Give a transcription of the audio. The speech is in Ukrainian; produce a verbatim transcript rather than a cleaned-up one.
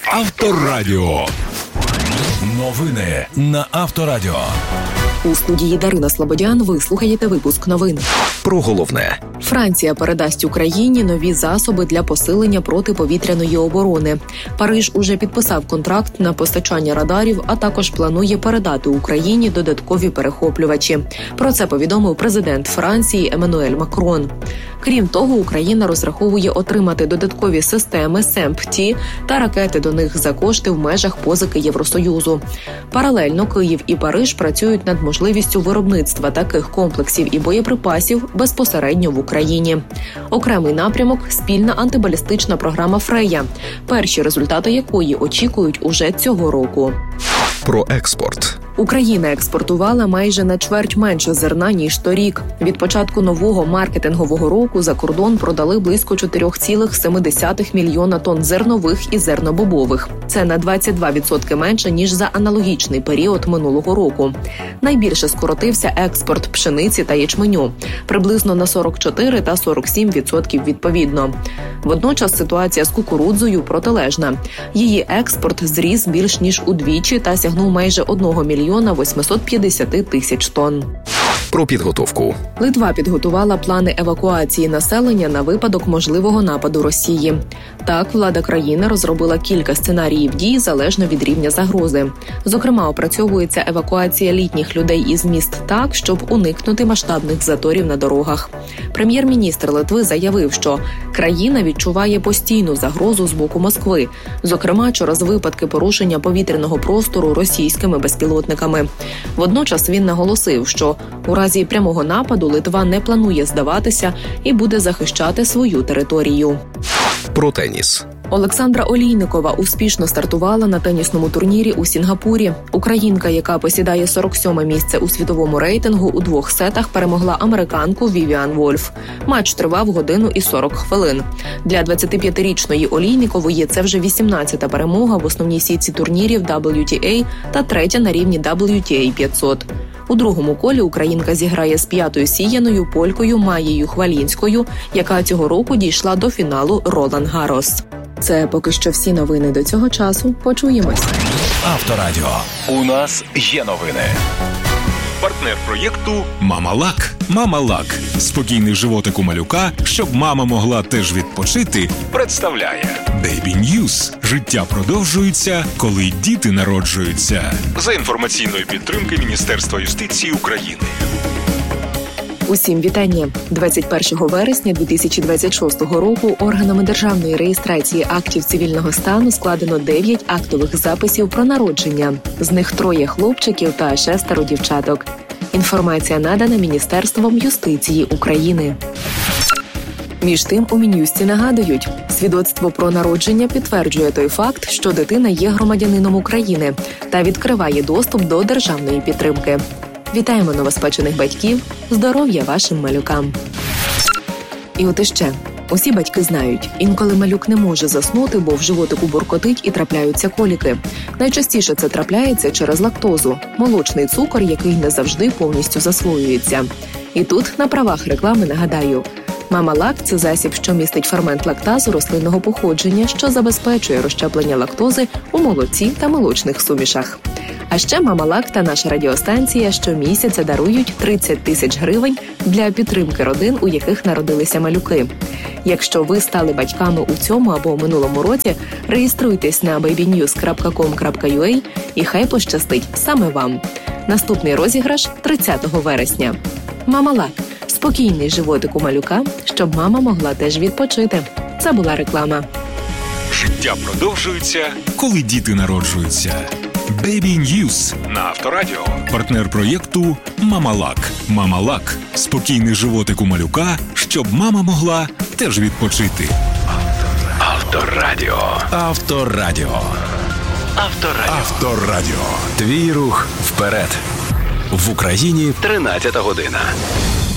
Авторадіо. Новини на Авторадіо. У студії Дарина Слободян ви слухаєте випуск новин. Про головне. Франція передасть Україні нові засоби для посилення протиповітряної оборони. Париж уже підписав контракт на постачання радарів, а також планує передати Україні додаткові перехоплювачі. Про це повідомив президент Франції Еммануель Макрон. Крім того, Україна розраховує отримати додаткові системи СЕМП-Ті та ракети до них за кошти в межах позики Євросоюзу. Паралельно Київ і Париж працюють над можливістю виробництва таких комплексів і боєприпасів безпосередньо в Україні. Окремий напрямок – спільна антибалістична програма «Фрея», перші результати якої очікують уже цього року. Про експорт. Україна експортувала майже на чверть менше зерна, ніж торік. Від початку нового маркетингового року за кордон продали близько чотири цілих сім десятих мільйона тонн зернових і зернобобових. Це на двадцять два відсотки менше, ніж за аналогічний період минулого року. Найбільше скоротився експорт пшениці та ячменю – приблизно на сорок чотири та сорок сім відсотків відповідно. Водночас ситуація з кукурудзою протилежна. Її експорт зріс більш ніж удвічі та сягнув майже одного мільйона восьмисот п'ятдесят тисяч тонн. Про підготовку. Литва підготувала плани евакуації населення на випадок можливого нападу Росії. Так, влада країни розробила кілька сценаріїв дій залежно від рівня загрози. Зокрема, опрацьовується евакуація літніх людей із міст так, щоб уникнути масштабних заторів на дорогах. Прем'єр-міністр Литви заявив, що країна відчуває постійну загрозу з боку Москви, зокрема через випадки порушення повітряного простору російськими безпілотниками. Водночас він наголосив, що у разі прямого нападу Литва не планує здаватися і буде захищати свою територію. Про теніс. Олександра Олійникова успішно стартувала на тенісному турнірі у Сінгапурі. Українка, яка посідає сорок сьоме місце у світовому рейтингу, у двох сетах перемогла американку Вівіан Вольф. Матч тривав годину і сорок хвилин. Для двадцятип'ятирічної Олійникової це вже вісімнадцята перемога в основній сітці турнірів дабл ю ті ей та третя на рівні дабл ю ті ей п'ятсот. У другому колі українка зіграє з п'ятою сіяною полькою Маєю Хвалінською, яка цього року дійшла до фіналу Ролан Гаррос. Це поки що всі новини до цього часу. Почуємось. Авторадіо. У нас є новини. Партнер проєкту «Мама-Лак». «Мама-Лак» – спокійний животик у малюка, щоб мама могла теж відпочити, представляє Baby News. Життя продовжується, коли діти народжуються. За інформаційної підтримки Міністерства юстиції України. Усім вітання! двадцять першого вересня дві тисячі двадцять шостого року органами державної реєстрації актів цивільного стану складено дев'ять актових записів про народження. З них троє хлопчиків та шестеро дівчаток. Інформація надана Міністерством юстиції України. Між тим, у Мін'юсті нагадують, свідоцтво про народження підтверджує той факт, що дитина є громадянином України та відкриває доступ до державної підтримки. Вітаємо новоспечених батьків, здоров'я вашим малюкам. І от іще. Усі батьки знають, інколи малюк не може заснути, бо в животику буркотить і трапляються коліки. Найчастіше це трапляється через лактозу – молочний цукор, який не завжди повністю засвоюється. І тут, на правах реклами, нагадаю – Мама-Лак – це засіб, що містить фермент лактазу рослинного походження, що забезпечує розщеплення лактози у молоці та молочних сумішах. А ще Мама-Лак та наша радіостанція щомісяця дарують тридцять тисяч гривень для підтримки родин, у яких народилися малюки. Якщо ви стали батьками у цьому або минулому році, реєструйтесь на бейбі ньюз крапка ком крапка ю а і хай пощастить саме вам. Наступний розіграш тридцятого вересня. Мама-Лак – спокійний животик у малюка, щоб мама могла теж відпочити. Це була реклама. Життя продовжується, коли діти народжуються. Baby News на Авторадіо. Партнер проєкту «Мама-Лак». «Мама-Лак» – спокійний животик у малюка, щоб мама могла теж відпочити. Авторадіо. Авторадіо. Авторадіо. Авторадіо. Твій рух вперед. В Україні тринадцята година.